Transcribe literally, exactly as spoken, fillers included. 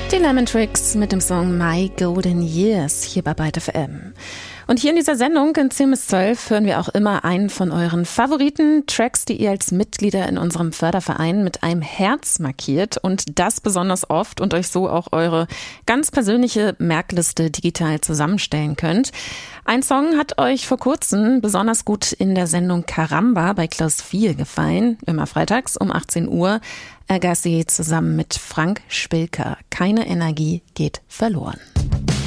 Die Lemon Tricks mit dem Song My Golden Years hier bei Byte F M. Und hier in dieser Sendung in zehn bis zwölf hören wir auch immer einen von euren Favoriten-Tracks, die ihr als Mitglieder in unserem Förderverein mit einem Herz markiert und das besonders oft und euch so auch eure ganz persönliche Merkliste digital zusammenstellen könnt. Ein Song hat euch vor kurzem besonders gut in der Sendung Caramba bei Klaus Viel gefallen, immer freitags um achtzehn Uhr. Agassi zusammen mit Frank Spilker. Keine Energie geht verloren.